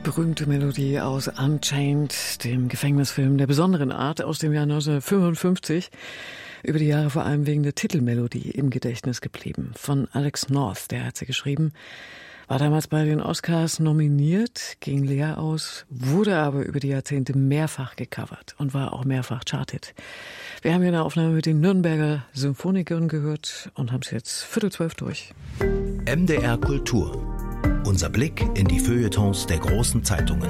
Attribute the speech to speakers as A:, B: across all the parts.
A: Berühmte Melodie aus Unchained, dem Gefängnisfilm der besonderen Art aus dem Jahr 1955. Über die Jahre vor allem wegen der Titelmelodie im Gedächtnis geblieben. Von Alex North, der hat sie geschrieben. War damals bei den Oscars nominiert, ging leer aus, wurde aber über die Jahrzehnte mehrfach gecovert und war auch mehrfach charted. Wir haben hier eine Aufnahme mit den Nürnberger Symphonikern gehört und haben es jetzt 11:45 durch.
B: MDR Kultur. Unser Blick in die Feuilletons der großen Zeitungen.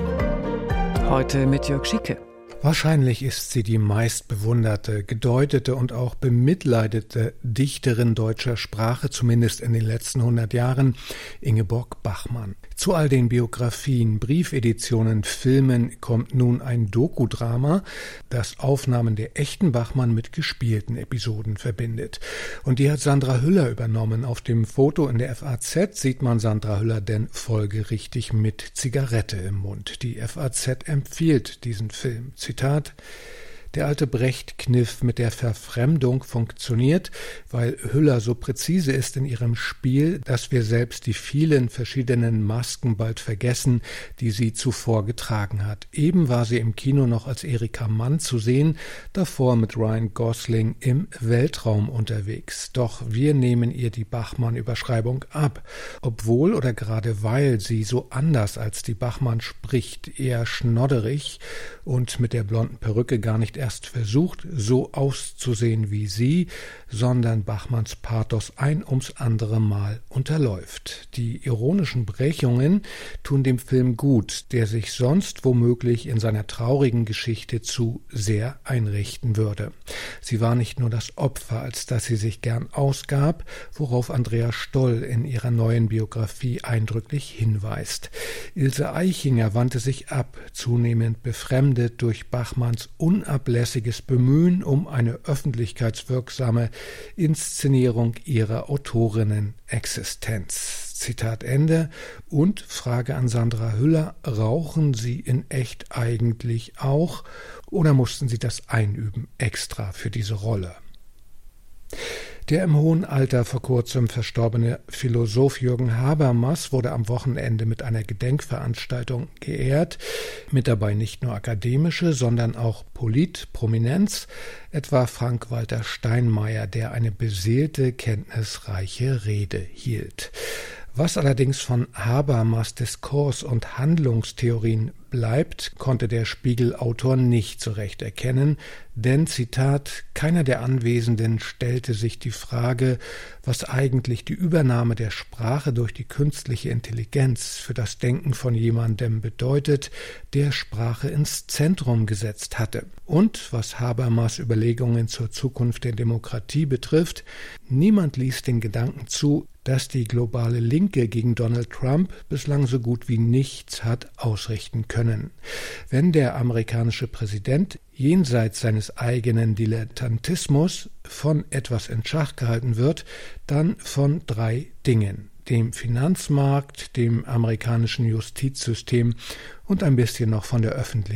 A: Heute mit Jörg Schieke.
C: Wahrscheinlich ist sie die meistbewunderte, gedeutete und auch bemitleidete Dichterin deutscher Sprache, zumindest in den letzten 100 Jahren, Ingeborg Bachmann. Zu all den Biografien, Briefeditionen, Filmen kommt nun ein Dokudrama, das Aufnahmen der echten Bachmann mit gespielten Episoden verbindet. Und die hat Sandra Hüller übernommen. Auf dem Foto in der FAZ sieht man Sandra Hüller denn folgerichtig mit Zigarette im Mund. Die FAZ empfiehlt diesen Film. Zitat: Der alte Brecht-Kniff mit der Verfremdung funktioniert, weil Hüller so präzise ist in ihrem Spiel, dass wir selbst die vielen verschiedenen Masken bald vergessen, die sie zuvor getragen hat. Eben war sie im Kino noch als Erika Mann zu sehen, davor mit Ryan Gosling im Weltraum unterwegs. Doch wir nehmen ihr die Bachmann-Überschreibung ab, obwohl oder gerade weil sie so anders als die Bachmann spricht, eher schnodderig und mit der blonden Perücke gar nicht erst versucht, so auszusehen wie sie, sondern Bachmanns Pathos ein ums andere Mal unterläuft. Die ironischen Brechungen tun dem Film gut, der sich sonst womöglich in seiner traurigen Geschichte zu sehr einrichten würde. Sie war nicht nur das Opfer, als dass sie sich gern ausgab, worauf Andrea Stoll in ihrer neuen Biografie eindrücklich hinweist. Ilse Aichinger wandte sich ab, zunehmend befremdet durch Bachmanns unablässiges Bemühen um eine öffentlichkeitswirksame Inszenierung ihrer Autorinnen-Existenz. Zitat Ende. Und Frage an Sandra Hüller: Rauchen Sie in echt eigentlich auch oder mussten Sie das einüben extra für diese Rolle? Der im hohen Alter vor kurzem verstorbene Philosoph Jürgen Habermas wurde am Wochenende mit einer Gedenkveranstaltung geehrt, mit dabei nicht nur akademische, sondern auch Politprominenz, etwa Frank-Walter Steinmeier, der eine beseelte, kenntnisreiche Rede hielt. Was allerdings von Habermas Diskurs und Handlungstheorien bleibt, konnte der Spiegel-Autor nicht so recht erkennen, denn, Zitat, keiner der Anwesenden stellte sich die Frage, was eigentlich die Übernahme der Sprache durch die künstliche Intelligenz für das Denken von jemandem bedeutet, der Sprache ins Zentrum gesetzt hatte. Und was Habermas Überlegungen zur Zukunft der Demokratie betrifft, niemand ließ den Gedanken zu, dass die globale Linke gegen Donald Trump bislang so gut wie nichts hat ausrichten können. Wenn der amerikanische Präsident jenseits seines eigenen Dilettantismus von etwas in Schach gehalten wird, dann von 3 Dingen: dem Finanzmarkt, dem amerikanischen Justizsystem und ein bisschen noch von der Öffentlichkeit.